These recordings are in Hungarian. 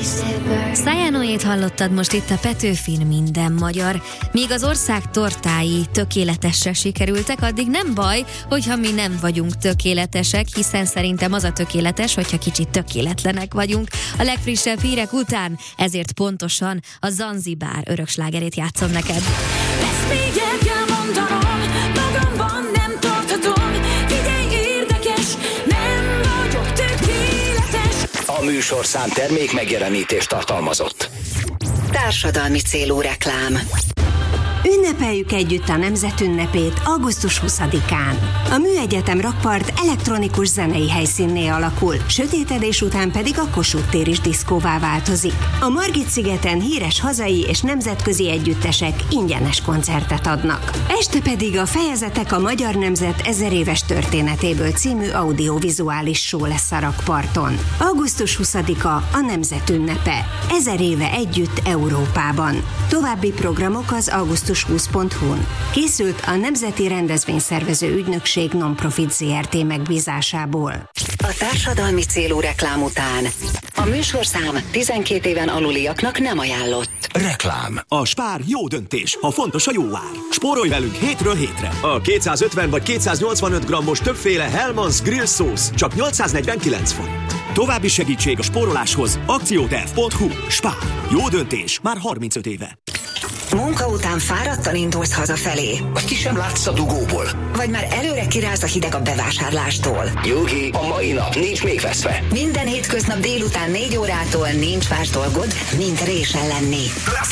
Szájánóét hallottad most itt a Petőfin Minden Magyar. Míg az ország tortái tökéletesre sikerültek, addig nem baj, hogyha mi nem vagyunk tökéletesek, hiszen szerintem az a tökéletes, hogyha kicsit tökéletlenek vagyunk. A legfrissebb hírek után, ezért pontosan a Zanzibár örökslágerét játszom neked. Ezt még el kell mondanom, magamban nem tarthatom. Figyelj, érdekes, nem vagyok tökéletes. A műsorszám termék megjelenítést tartalmazott. Társadalmi célú reklám. Ünnepeljük együtt a nemzetünnepét augusztus 20-án. A Műegyetem rakpart elektronikus zenei helyszínné alakul, sötétedés után pedig a Kossuth tér is diszkóvá változik. A Margit-szigeten híres hazai és nemzetközi együttesek ingyenes koncertet adnak. Este pedig a Fejezetek a Magyar Nemzet 1000 éves történetéből című audiovizuális show lesz a rakparton. Augusztus 20-a a nemzetünnepe. 1000 éve együtt Európában. További programok az augusztus20.hu-n. Készült a Nemzeti Rendezvényszervező Ügynökség non-profit Zrt. Megbízásából. A társadalmi célú reklám után a műsorszám 12 éven aluliaknak nem ajánlott. Reklám. A Spár jó döntés, ha fontos a jó ár. Spórolj velünk hétről hétre. A 250 vagy 285 grammos többféle Hellmann's Grill Sauce csak 849 forint. További segítség a spóroláshoz akcióterv.hu. Spár. Jó döntés már 35 éve. Munka után fáradtan indulsz hazafelé. Vagy ki sem látsz a dugóból. Vagy már előre kiráz a hideg a bevásárlástól. Nyugi, a mai nap nincs még veszve. Minden hétköznap délután 4 órától nincs más dolgod, mint résen lenni.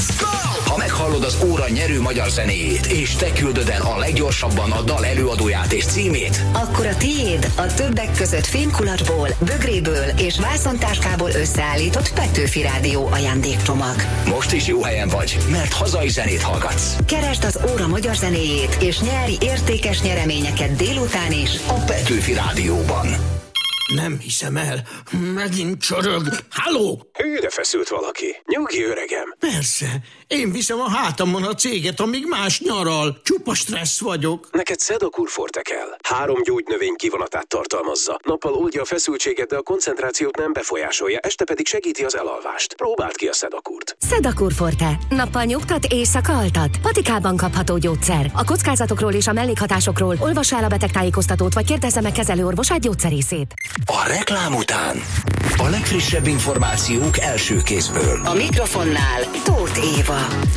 Ha meghallod az óra nyerő magyar zenéjét, és te küldöd el a leggyorsabban a dal előadóját és címét, akkor a tiéd a többek között fémkulacsból, bögréből és vászontáskából összeállított Petőfi Rádió ajándékcsomag. most is jó helyen vagy, mert hazai zenét hallgatsz. Keresd az óra magyar zenéjét, és nyeri értékes nyereményeket délután is A Petőfi Rádióban. Nem hiszem el. Megint csorog. Halló? Hűre feszült valaki. Nyugi, öregem. Persze. Én viszem a hátamon a céget, amíg más nyaral. Csupa stressz vagyok. Neked Sedakur Forte kell. 3 gyógynövény kivonatát tartalmazza. Nappal oldja a feszültséget, de a koncentrációt nem befolyásolja, este pedig segíti az elalvást. Próbáld ki a Sedakurt. Sedakur Forte. Nappal nyugtat, éjszaka altat. Patikában kapható gyógyszer. A kockázatokról és a mellékhatásokról olvassa el a betegtájékoztatót, vagy kérdezze meg kezelőorvosát, gyógyszerészét. A reklám után a legfrissebb információk első kézből. A mikrofonnál Tóth Éva.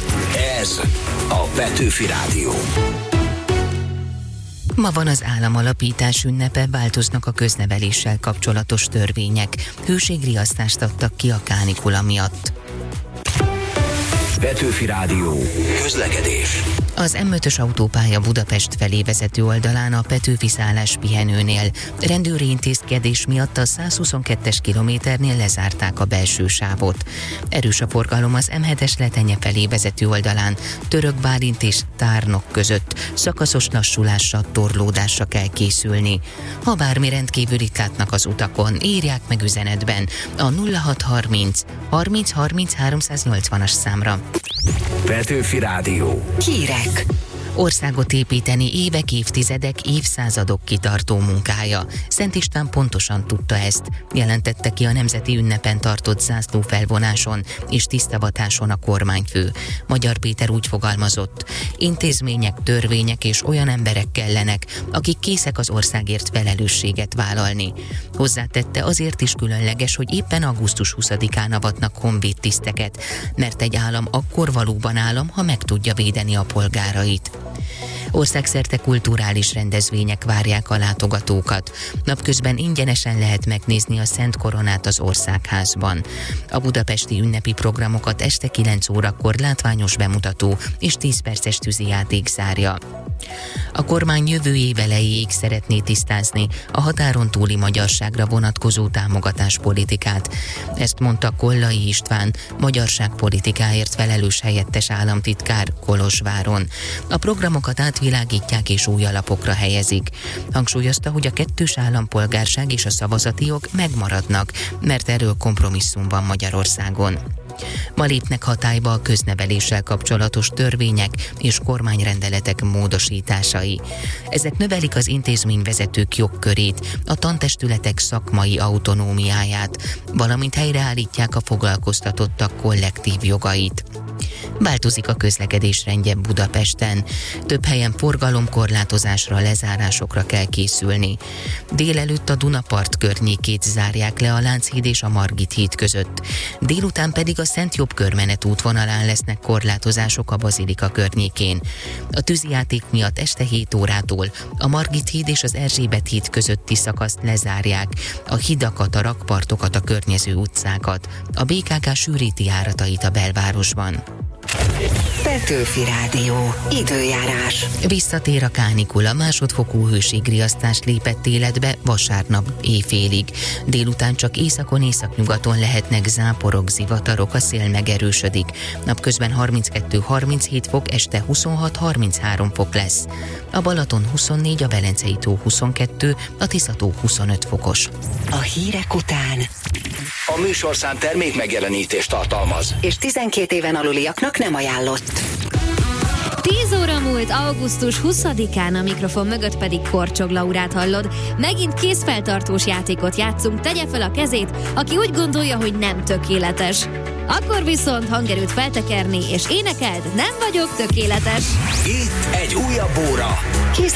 Ez a Petőfi Rádió. Ma van az államalapítás ünnepe, változnak a közneveléssel kapcsolatos törvények. Hőségriasztást adtak ki a kánikula miatt. Petőfi Rádió. Közlekedés. Az M5-ös autópálya Budapest felé vezető oldalán a Petőfi szállás pihenőnél rendőri intézkedés miatt a 122-es kilométernél lezárták a belső sávot. Erős a forgalom az M7-es Letenye felé vezető oldalán, Török Bálint és Tárnok között. Szakaszos lassulásra, torlódásra kell készülni. Ha bármi rendkívülit látnak az utakon, írják meg üzenetben a 0630 30 30 380-as számra. Petőfi Rádió. Hírek. Országot építeni évek, évtizedek, évszázadok kitartó munkája. Szent István pontosan tudta ezt, jelentette ki a nemzeti ünnepen tartott zászlófelvonáson és tisztavatáson a kormányfő. Magyar Péter úgy fogalmazott: intézmények, törvények és olyan emberek kellenek, akik készek az országért felelősséget vállalni. Hozzátette, azért is különleges, hogy éppen augusztus 20-án avatnak honvéd tiszteket, mert egy állam akkor valóban állam, ha meg tudja védeni a polgárait. Országszerte kulturális rendezvények várják a látogatókat. Napközben ingyenesen lehet megnézni a Szent Koronát az Országházban. A budapesti ünnepi programokat este 9 órakor látványos bemutató és 10 perces tűzijáték zárja. A kormány jövő év elejéig szeretné tisztázni a határon túli magyarságra vonatkozó támogatáspolitikát. Ezt mondta Kollai István, magyarságpolitikáért felelős helyettes államtitkár Kolozsváron. A programokat átvilágítják és új alapokra helyezik. Hangsúlyozta, hogy a kettős állampolgárság és a szavazati jog megmaradnak, mert erről kompromisszum van Magyarországon. Ma lépnek hatályba a közneveléssel kapcsolatos törvények és kormányrendeletek módosításai. Ezek növelik az intézményvezetők jogkörét, a tantestületek szakmai autonómiáját, valamint helyreállítják a foglalkoztatottak kollektív jogait. Változik a közlekedés rendje Budapesten. Több helyen forgalomkorlátozásra, lezárásokra kell készülni. Délelőtt a Dunapart környékét zárják le a Lánchíd és a Margit híd között. Délután pedig a Szent Jobb körmenet útvonalán lesznek korlátozások a Bazilika környékén. A tűzijáték miatt este 7 órától a Margit híd és az Erzsébet híd közötti szakaszt lezárják, a hidakat, a rakpartokat, a környező utcákat. A BKK sűríti járatait a belvárosban. Petőfi Rádió. Időjárás. Visszatér a kánikula, másodfokú hőségriasztás lépett életbe vasárnap éjfélig. Délután csak északon, északnyugaton lehetnek záporok, zivatarok, a szél megerősödik. Napközben 32-37 fok, este 26-33 fok lesz. A Balaton 24, a Velencei tó 22, a Tisza-tó 25 fokos. A hírek után A műsorszám termék megjelenítést tartalmaz. és 12 éven aluliaknak nem ajánlott. 10 óra múlt, augusztus 20-án, a mikrofon mögött pedig Korcsog Laurát hallod. Megint kézfeltartós játékot játszunk, tegye fel a kezét, aki úgy gondolja, hogy nem tökéletes. Akkor viszont hangerőt feltekerni és énekeld, nem vagyok tökéletes. Itt egy újabb óra.